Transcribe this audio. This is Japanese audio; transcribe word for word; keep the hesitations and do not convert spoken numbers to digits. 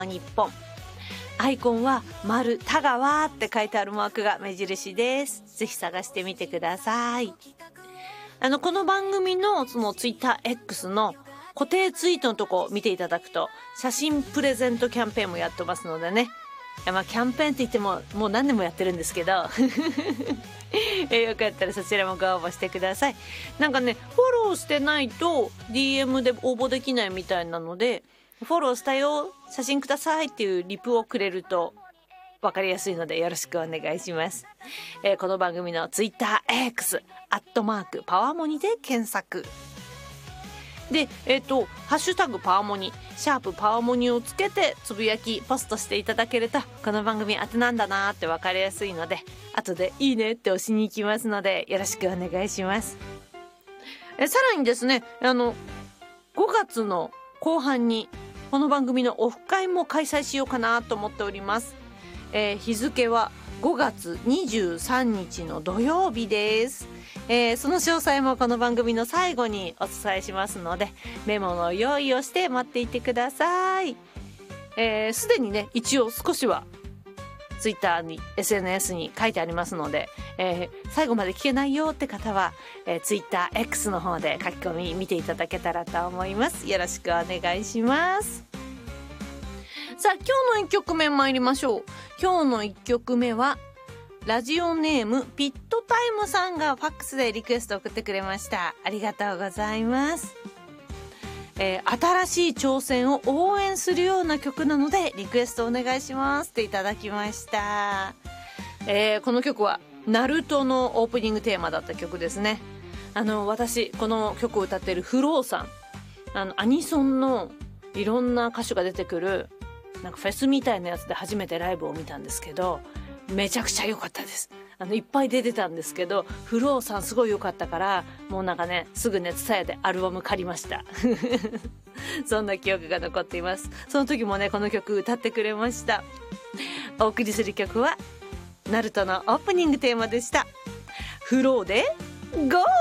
日本。アイコンは丸田川って書いてあるマークが目印です。ぜひ探してみてください。あのこの番組のそのツイッター X の固定ツイートのとこ見ていただくと、写真プレゼントキャンペーンもやってますのでね。いやまあキャンペーンって言ってももう何年もやってるんですけどえよかったらそちらもご応募してください。なんかねフォローしてないと ディーエム で応募できないみたいなので、フォローしたよ写真くださいっていうリプをくれると分かりやすいのでよろしくお願いします。えー、この番組の ツイッター X アットマークパワーモニで検索で、えっとハッシュタグパワーモニシャープパワーモニをつけてつぶやきポストしていただけると、この番組宛てなんだなって分かりやすいので、後でいいねって押しに行きますのでよろしくお願いします。えさらにですね、あのごがつの後半にこの番組のオフ会も開催しようかなと思っております。えー、日付はごがつにじゅうさんにちの土曜日です。えー、その詳細もこの番組の最後にお伝えしますので、メモの用意をして待っていてください。えー、すでにね一応少しはツイッターに エスエヌエス に書いてありますので、えー、最後まで聞けないよって方は、えー、ツイッター X の方で書き込み見ていただけたらと思います。よろしくお願いします。さあ今日のいっきょくめ参りましょう。今日のいっきょくめはラジオネームピットタイムさんがファックスでリクエスト送ってくれました。ありがとうございます。えー、新しい挑戦を応援するような曲なのでリクエストお願いしますっていただきました。えー、この曲はナルトのオープニングテーマだった曲ですね。あの私この曲を歌っているフローさん、あのアニソンのいろんな歌手が出てくるなんかフェスみたいなやつで初めてライブを見たんですけど、めちゃくちゃ良かったです。あのいっぱい出てたんですけど、フローさんすごい良かったから、もうなんかねすぐねツタヤでアルバム借りましたそんな記憶が残っています。その時もねこの曲歌ってくれました。お送りする曲はナルトのオープニングテーマでした。フローでゴー。